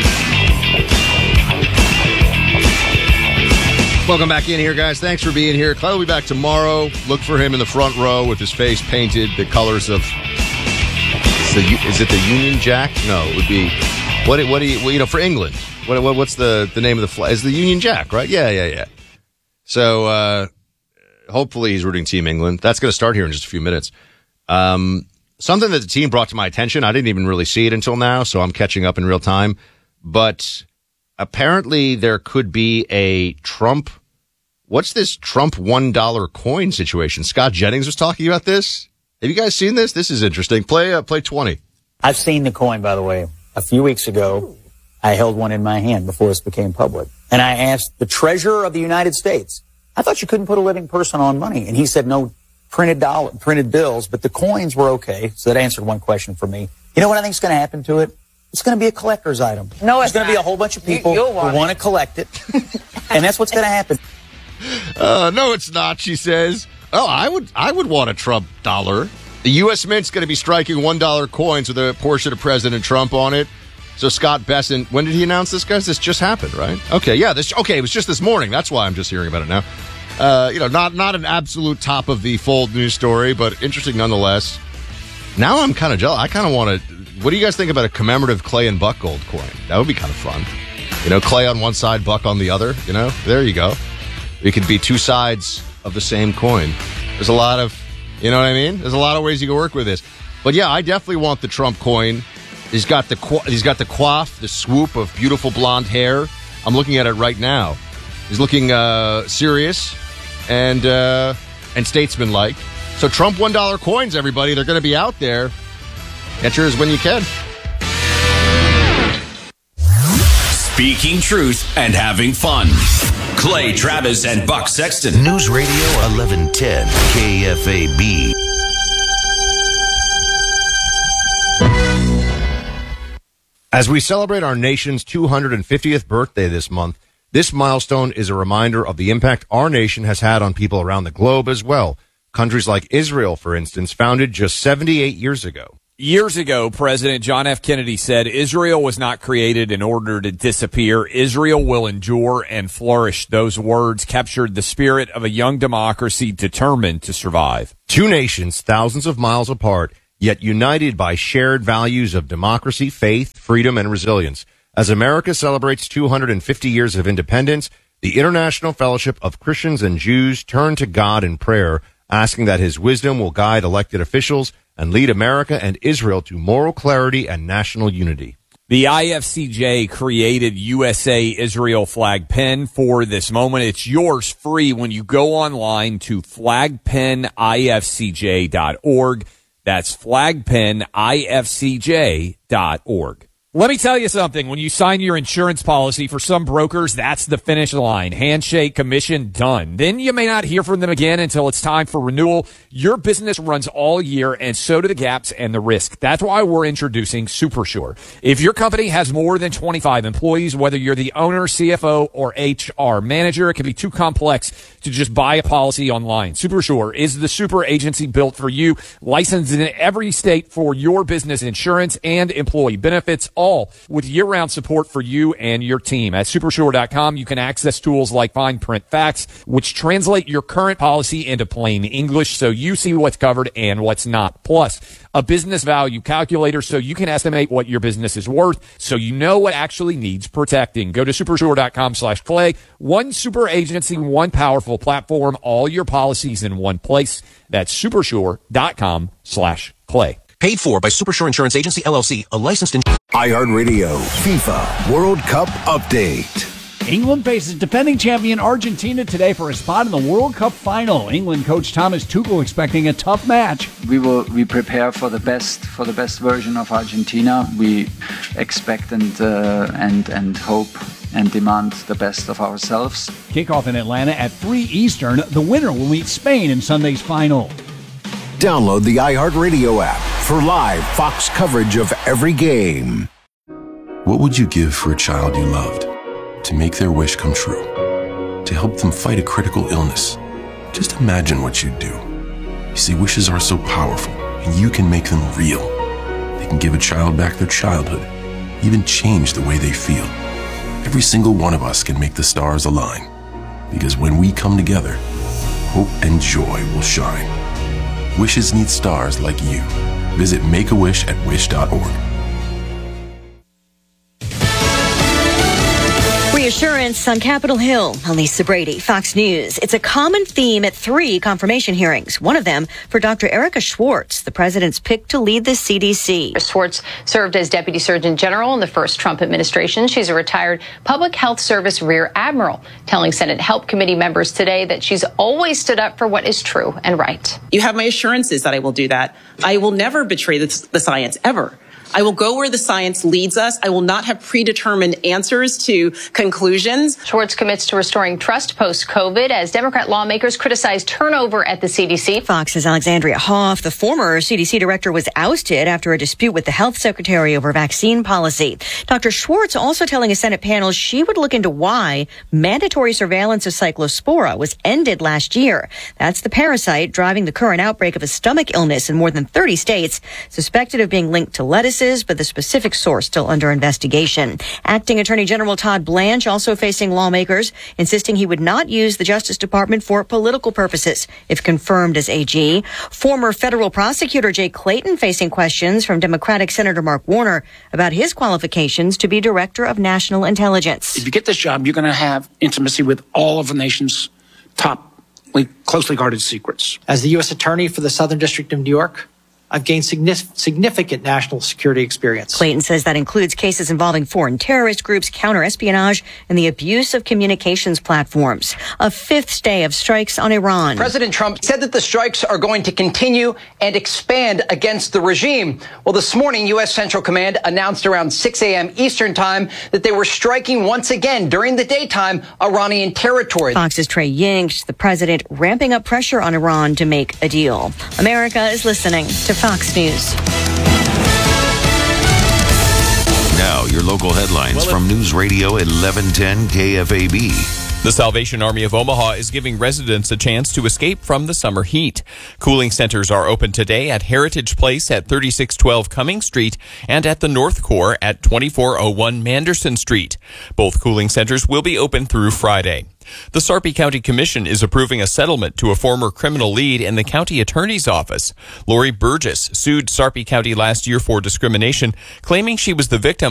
Welcome back in here, guys. Thanks for being here. Clay will be back tomorrow. Look for him in the front row with his face painted the colors of... The, is it the Union Jack? No, it would be what? What do you? Well, you know, for England, what, what? What's the, the name of the flag? Is the Union Jack, right? Yeah, yeah, yeah. So uh, hopefully he's rooting Team England. That's going to start here in just a few minutes. Um, something that the team brought to my attention. I didn't even really see it until now, so I'm catching up in real time. But apparently there could be a Trump. What's this Trump one dollar coin situation? Scott Jennings was talking about this. Have you guys seen this? This is interesting. Play uh, play twenty. I've seen the coin, by the way. A few weeks ago, I held one in my hand before this became public. And I asked the Treasurer of the United States, I thought you couldn't put a living person on money. And he said, no, printed dollar, printed bills, but the coins were okay. So that answered one question for me. You know what I think is going to happen to it? It's going to be a collector's item. No, it's going to be a whole bunch of people you, who want to collect it. And that's what's going to happen. Uh, no, it's not, she says. Oh, I would I would want a Trump dollar. The U S Mint's going to be striking one dollar coins with a portrait of President Trump on it. So Scott Bessent, when did he announce this, guys? This just happened, right? Okay, yeah, this okay, it was just this morning. That's why I'm just hearing about it now. Uh, you know, not not an absolute top of the fold news story, but interesting nonetheless. Now I'm kind of jealous. I kind of want to... What do you guys think about a commemorative Clay and Buck gold coin? That would be kind of fun. You know, Clay on one side, Buck on the other. You know, there you go. It could be two sides of the same coin. There's a lot of, you know what I mean? There's a lot of ways you can work with this. But yeah, I definitely want the Trump coin. He's got the he's got the coif, the swoop of beautiful blonde hair. I'm looking at it right now. He's looking uh, serious and uh, and statesman-like. So Trump one dollar coins, everybody, they're going to be out there. Get yours when you can. Speaking truth and having fun. Clay Travis and Buck Sexton. News Radio eleven ten K F A B. As we celebrate our nation's two hundred fiftieth birthday this month, this milestone is a reminder of the impact our nation has had on people around the globe as well. Countries like Israel, for instance, founded just seventy-eight years ago. Years ago, President John F. Kennedy said, Israel was not created in order to disappear. Israel will endure and flourish. Those words captured the spirit of a young democracy determined to survive. Two nations, thousands of miles apart, yet united by shared values of democracy, faith, freedom, and resilience. As America celebrates two hundred fifty years of independence, the International Fellowship of Christians and Jews turn to God in prayer, asking that his wisdom will guide elected officials and lead America and Israel to moral clarity and national unity. The I F C J created U S A Israel flag pin for this moment. It's yours free when you go online to flag pin I F C J dot org. That's flag pin I F C J dot org. Let me tell you something. When you sign your insurance policy, for some brokers, that's the finish line. Handshake, commission, done. Then you may not hear from them again until it's time for renewal. Your business runs all year, and so do the gaps and the risk. That's why we're introducing SuperSure. If your company has more than twenty-five employees, whether you're the owner, C F O, or H R manager, it can be too complex to just buy a policy online. SuperSure is the super agency built for you, licensed in every state for your business insurance and employee benefits, all with year-round support for you and your team. At Supersure dot com, you can access tools like fine print facts, which translate your current policy into plain English so you see what's covered and what's not. Plus, a business value calculator so you can estimate what your business is worth so you know what actually needs protecting. Go to Supersure dot com slash Clay. One super agency, one powerful platform, all your policies in one place. That's Supersure dot com slash Clay. Paid for by Supersure Insurance Agency, L L C, a licensed... In- iHeartRadio FIFA World Cup Update. England faces defending champion Argentina today for a spot in the World Cup final. England coach Thomas Tuchel expecting a tough match. We will we prepare for the best for the best version of Argentina. We expect and uh, and and hope and demand the best of ourselves. Kickoff in Atlanta at three Eastern. The winner will meet Spain in Sunday's final. Download the iHeartRadio app for live Fox coverage of every game. What would you give for a child you loved? To make their wish come true? To help them fight a critical illness? Just imagine what you'd do. You see, wishes are so powerful, and you can make them real. They can give a child back their childhood, even change the way they feel. Every single one of us can make the stars align. Because when we come together, hope and joy will shine. Wishes need stars like you. Visit Make a Wish at wish dot org. Reassurance on Capitol Hill. Elisa Brady, Fox News. It's a common theme at three confirmation hearings. One of them for Doctor Erica Schwartz, the president's pick to lead the C D C. Schwartz served as Deputy Surgeon General in the first Trump administration. She's a retired Public Health Service Rear Admiral, telling Senate Help Committee members today that she's always stood up for what is true and right. You have my assurances that I will do that. I will never betray the, the science, ever. I will go where the science leads us. I will not have predetermined answers to conclusions. Schwartz commits to restoring trust post-COVID as Democrat lawmakers criticize turnover at the C D C. Fox's Alexandria Hoff, the former C D C director, was ousted after a dispute with the health secretary over vaccine policy. Doctor Schwartz also telling a Senate panel she would look into why mandatory surveillance of Cyclospora was ended last year. That's the parasite driving the current outbreak of a stomach illness in more than thirty states, suspected of being linked to lettuces, but the specific source still under investigation. Acting Attorney General Todd Blanche also facing lawmakers, insisting he would not use the Justice Department for political purposes if confirmed as A G. Former federal prosecutor Jay Clayton facing questions from Democratic Senator Mark Warner about his qualifications to be Director of National Intelligence. If you get this job, you're going to have intimacy with all of the nation's top closely guarded secrets. As the U S Attorney for the Southern District of New York, I've gained significant national security experience. Clayton says that includes cases involving foreign terrorist groups, counterespionage, and the abuse of communications platforms. A fifth day of strikes on Iran. President Trump said that the strikes are going to continue and expand against the regime. Well, this morning, U S Central Command announced around six a.m. Eastern time that they were striking once again during the daytime Iranian territory. Fox's Trey Yingst, the president ramping up pressure on Iran to make a deal. America is listening to Fox News. Now your local headlines Well, from News Radio eleven ten K F A B. The Salvation Army of Omaha is giving residents a chance to escape from the summer heat. Cooling centers are open today at Heritage Place at thirty-six twelve Cumming Street and at the North Core at twenty-four oh one Manderson Street. Both cooling centers will be open through Friday. The Sarpy County Commission is approving a settlement to a former criminal lead in the county attorney's office. Lori Burgess sued Sarpy County last year for discrimination, claiming she was the victim